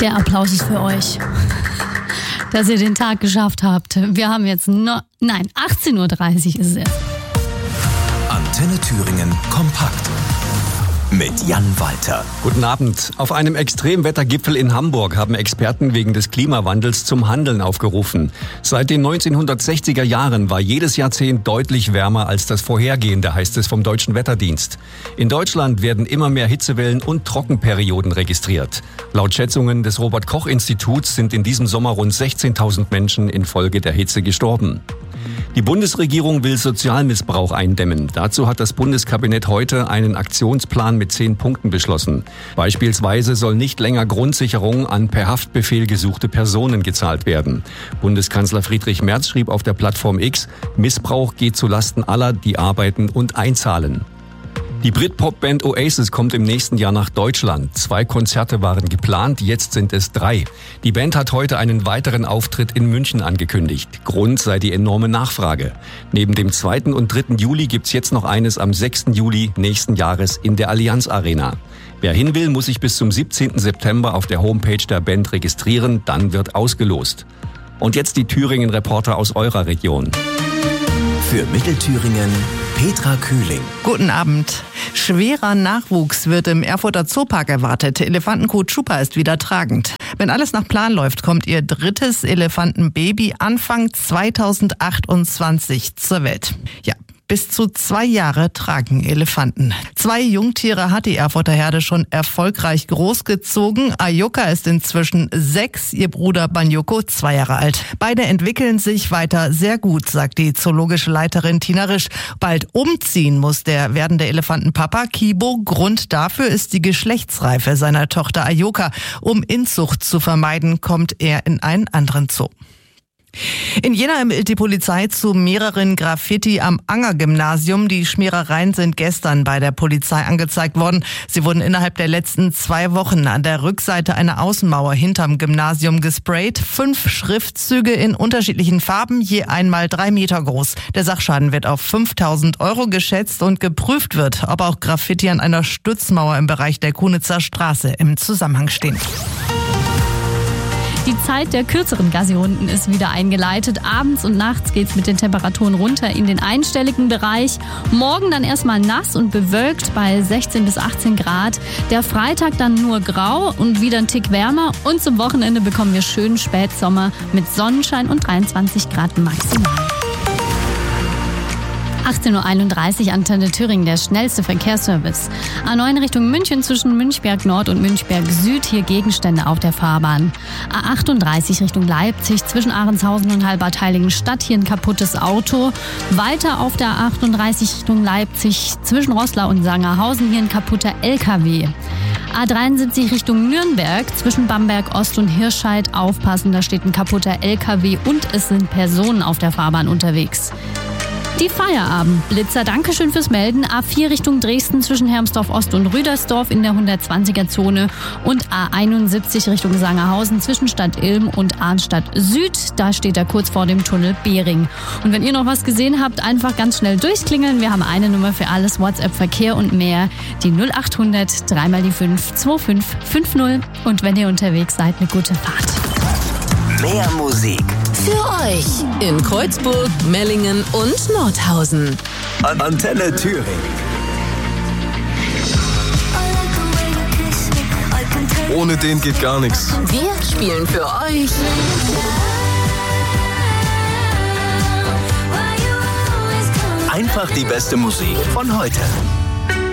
Der Applaus ist für euch, dass ihr den Tag geschafft habt. Wir haben jetzt 18:30 Uhr ist es erst. Antenne Thüringen kompakt mit Jan Walter. Guten Abend. Auf einem Extremwettergipfel in Hamburg haben Experten wegen des Klimawandels zum Handeln aufgerufen. Seit den 1960er Jahren war jedes Jahrzehnt deutlich wärmer als das vorhergehende, heißt es vom Deutschen Wetterdienst. In Deutschland werden immer mehr Hitzewellen und Trockenperioden registriert. Laut Schätzungen des Robert-Koch-Instituts sind in diesem Sommer rund 16.000 Menschen infolge der Hitze gestorben. Die Bundesregierung will Sozialmissbrauch eindämmen. Dazu hat das Bundeskabinett heute einen Aktionsplan mit 10 Punkten beschlossen. Beispielsweise soll nicht länger Grundsicherung an per Haftbefehl gesuchte Personen gezahlt werden. Bundeskanzler Friedrich Merz schrieb auf der Plattform X, Missbrauch geht zulasten aller, die arbeiten und einzahlen. Die Britpop-Band Oasis kommt im nächsten Jahr nach Deutschland. 2 Konzerte waren geplant, jetzt sind es 3. Die Band hat heute einen weiteren Auftritt in München angekündigt. Grund sei die enorme Nachfrage. Neben dem 2. und 3. Juli gibt's jetzt noch eines am 6. Juli nächsten Jahres in der Allianz Arena. Wer hin will, muss sich bis zum 17. September auf der Homepage der Band registrieren, dann wird ausgelost. Und jetzt die Thüringen-Reporter aus eurer Region. Für Mittelthüringen Petra Kühling. Guten Abend. Schwerer Nachwuchs wird im Erfurter Zoopark erwartet. Elefantenkuh Chupa ist wieder tragend. Wenn alles nach Plan läuft, kommt ihr 3. Elefantenbaby Anfang 2028 zur Welt. Ja. Bis zu 2 Jahre tragen Elefanten. 2 Jungtiere hat die Erfurter Herde schon erfolgreich großgezogen. Ayuka ist inzwischen 6, ihr Bruder Banyoko 2 Jahre alt. Beide entwickeln sich weiter sehr gut, sagt die zoologische Leiterin Tina Risch. Bald umziehen muss der werdende Elefantenpapa Kibo. Grund dafür ist die Geschlechtsreife seiner Tochter Ayuka. Um Inzucht zu vermeiden, kommt er in einen anderen Zoo. In Jena ermittelt die Polizei zu mehreren Graffiti am Anger-Gymnasium. Die Schmierereien sind gestern bei der Polizei angezeigt worden. Sie wurden innerhalb der letzten 2 Wochen an der Rückseite einer Außenmauer hinterm Gymnasium gesprayt. 5 Schriftzüge in unterschiedlichen Farben, je einmal 3 Meter groß. Der Sachschaden wird auf 5.000 € geschätzt und geprüft wird, ob auch Graffiti an einer Stützmauer im Bereich der Kunitzer Straße im Zusammenhang stehen. Die Zeit der kürzeren Gassi-Runden ist wieder eingeleitet. Abends und nachts geht's mit den Temperaturen runter in den einstelligen Bereich. Morgen dann erstmal nass und bewölkt bei 16 bis 18 Grad. Der Freitag dann nur grau und wieder ein Tick wärmer. Und zum Wochenende bekommen wir schönen Spätsommer mit Sonnenschein und 23 Grad maximal. 18:31 Uhr, Antenne Thüringen, der schnellste Verkehrsservice. A9 Richtung München zwischen Münchberg Nord und Münchberg Süd, hier Gegenstände auf der Fahrbahn. A38 Richtung Leipzig zwischen Ahrenshausen und Halbad Heiligenstadt, hier ein kaputtes Auto. Weiter auf der A38 Richtung Leipzig zwischen Roßlau und Sangerhausen, hier ein kaputter LKW. A73 Richtung Nürnberg zwischen Bamberg Ost und Hirscheid, aufpassen, da steht ein kaputter LKW und es sind Personen auf der Fahrbahn unterwegs. Die Feierabendblitzer, Dankeschön fürs Melden. A4 Richtung Dresden zwischen Hermsdorf Ost und Rüdersdorf in der 120er-Zone und A71 Richtung Sangerhausen zwischen Stadt Ilm und Arnstadt Süd. Da steht er kurz vor dem Tunnel Behring. Und wenn ihr noch was gesehen habt, einfach ganz schnell durchklingeln. Wir haben eine Nummer für alles, WhatsApp, Verkehr und mehr. Die 0800 3 mal die 5 2550. Und wenn ihr unterwegs seid, eine gute Fahrt. Mehr Musik für euch in Kreuzburg, Mellingen und Nordhausen. Antenne Thüringen. Ohne den geht gar nichts. Wir spielen für euch Einfach die beste Musik von heute.